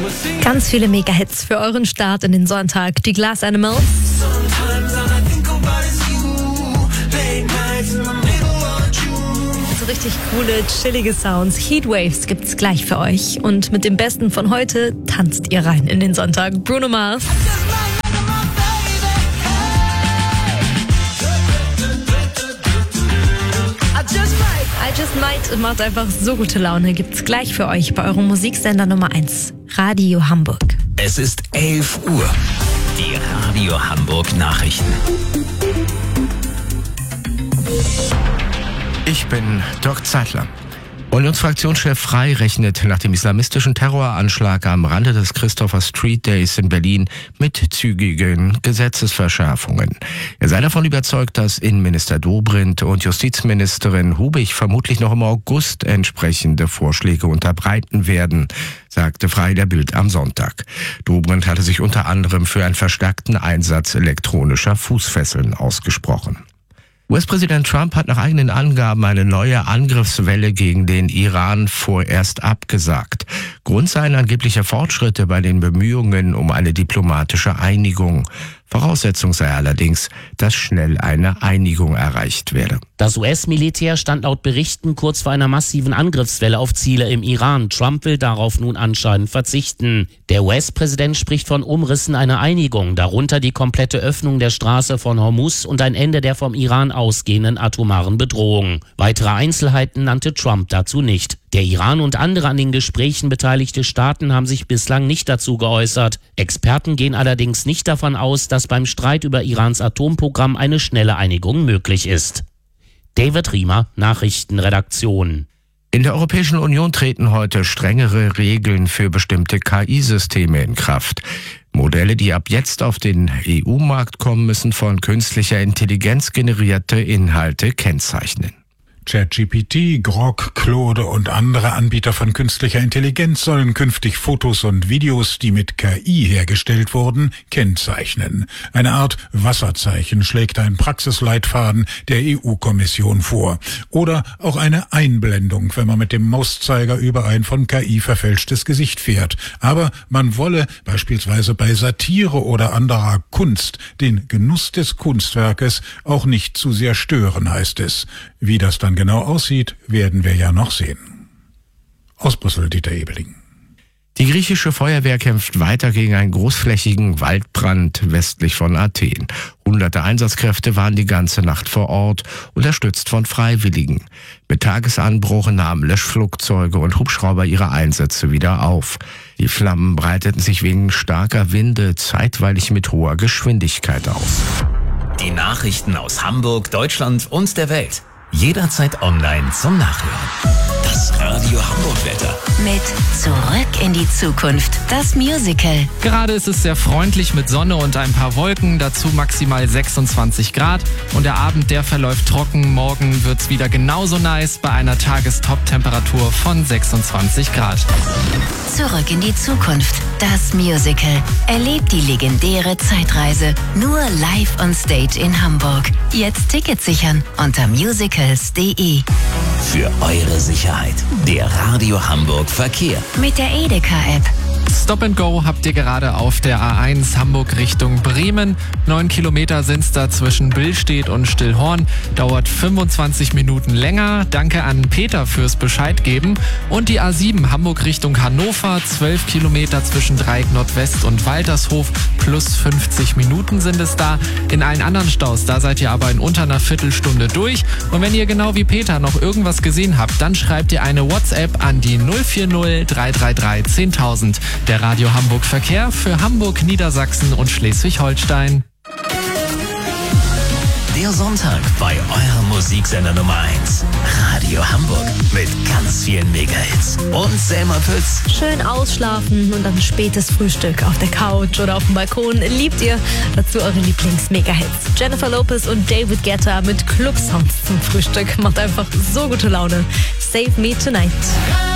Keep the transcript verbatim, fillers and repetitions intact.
Ganz viele Mega-Hits für euren Start in den Sonntag. Die Glass Animals. So richtig coole, chillige Sounds. Heatwaves gibt's gleich für euch. Und mit dem Besten von heute tanzt ihr rein in den Sonntag. Bruno Mars. I Just Might macht einfach so gute Laune. Gibt's gleich für euch bei eurem Musiksender Nummer eins. Radio Hamburg. Es ist elf Uhr. Die Radio Hamburg Nachrichten. Ich bin Dirk Zeitler. Unionsfraktionschef Frey rechnet nach dem islamistischen Terroranschlag am Rande des Christopher Street Days in Berlin mit zügigen Gesetzesverschärfungen. Er sei davon überzeugt, dass Innenminister Dobrindt und Justizministerin Hubig vermutlich noch im August entsprechende Vorschläge unterbreiten werden, sagte Frey der Bild am Sonntag. Dobrindt hatte sich unter anderem für einen verstärkten Einsatz elektronischer Fußfesseln ausgesprochen. U S-Präsident Trump hat nach eigenen Angaben eine neue Angriffswelle gegen den Iran vorerst abgesagt. Grund seien angebliche Fortschritte bei den Bemühungen um eine diplomatische Einigung. Voraussetzung sei allerdings, dass schnell eine Einigung erreicht werde. Das U S-Militär stand laut Berichten kurz vor einer massiven Angriffswelle auf Ziele im Iran. Trump will darauf nun anscheinend verzichten. Der U S-Präsident spricht von Umrissen einer Einigung, darunter die komplette Öffnung der Straße von Hormuz und ein Ende der vom Iran ausgehenden atomaren Bedrohung. Weitere Einzelheiten nannte Trump dazu nicht. Der Iran und andere an den Gesprächen beteiligte Staaten haben sich bislang nicht dazu geäußert. Experten gehen allerdings nicht davon aus, dass beim Streit über Irans Atomprogramm eine schnelle Einigung möglich ist. David Riemer, Nachrichtenredaktion. In der Europäischen Union treten heute strengere Regeln für bestimmte K I-Systeme in Kraft. Modelle, die ab jetzt auf den E U-Markt kommen, müssen von künstlicher Intelligenz generierte Inhalte kennzeichnen. ChatGPT, Grok, Claude und andere Anbieter von künstlicher Intelligenz sollen künftig Fotos und Videos, die mit K I hergestellt wurden, kennzeichnen. Eine Art Wasserzeichen schlägt ein Praxisleitfaden der E U-Kommission vor. Oder auch eine Einblendung, wenn man mit dem Mauszeiger über ein von K I verfälschtes Gesicht fährt. Aber man wolle beispielsweise bei Satire oder anderer Kunst den Genuss des Kunstwerkes auch nicht zu sehr stören, heißt es. Wie das dann genau aussieht, werden wir ja noch sehen. Aus Brüssel, Dieter Ebeling. Die griechische Feuerwehr kämpft weiter gegen einen großflächigen Waldbrand westlich von Athen. Hunderte Einsatzkräfte waren die ganze Nacht vor Ort, unterstützt von Freiwilligen. Mit Tagesanbruch nahmen Löschflugzeuge und Hubschrauber ihre Einsätze wieder auf. Die Flammen breiteten sich wegen starker Winde zeitweilig mit hoher Geschwindigkeit aus. Die Nachrichten aus Hamburg, Deutschland und der Welt. Jederzeit online zum Nachhören. Das Radio Hamburg Wetter. Mit Zurück in die Zukunft, das Musical. Gerade ist es sehr freundlich mit Sonne und ein paar Wolken, dazu maximal sechsundzwanzig Grad. Und der Abend, der verläuft trocken. Morgen wird's wieder genauso nice bei einer Tagestop-Temperatur von sechsundzwanzig Grad. Zurück in die Zukunft, das Musical. Erlebt die legendäre Zeitreise nur live on stage in Hamburg. Jetzt Tickets sichern unter musicals punkt de. Für eure Sicherheit, der Radio Hamburg Verkehr. Mit der Edeka-App. Stop and Go habt ihr gerade auf der A eins Hamburg Richtung Bremen. Neun Kilometer sind's da zwischen Billstedt und Stillhorn. Dauert fünfundzwanzig Minuten länger. Danke an Peter fürs Bescheid geben. Und die A sieben Hamburg Richtung Hannover. Zwölf Kilometer zwischen Dreieck Nordwest und Waltershof. Plus fünfzig Minuten sind es da. In allen anderen Staus, da seid ihr aber in unter einer Viertelstunde durch. Und wenn ihr genau wie Peter noch irgendwas gesehen habt, dann schreibt ihr eine WhatsApp an die null vier null drei drei drei zehntausend. Der Radio Hamburg Verkehr für Hamburg, Niedersachsen und Schleswig-Holstein. Der Sonntag bei eurem Musiksender Nummer eins. Radio Hamburg mit ganz vielen Mega-Hits. Und Selma Pütz. Schön ausschlafen und dann spätes Frühstück auf der Couch oder auf dem Balkon. Liebt ihr? Dazu eure Lieblings-Mega-Hits. Jennifer Lopez und David Guetta mit Club-Sounds zum Frühstück. Macht einfach so gute Laune. Save Me Tonight.